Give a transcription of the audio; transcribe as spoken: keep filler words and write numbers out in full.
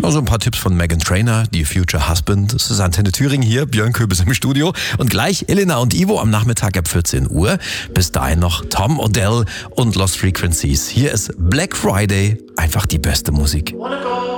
Also ein paar Tipps von Meghan Trainor, die Future Husband. Das ist Antenne Thüringen hier, Björn Köbis im Studio. Und gleich Elena und Ivo am Nachmittag ab vierzehn Uhr. Bis dahin noch Tom Odell und Lost Frequencies. Hier ist Black Friday, einfach die beste Musik. Wanna go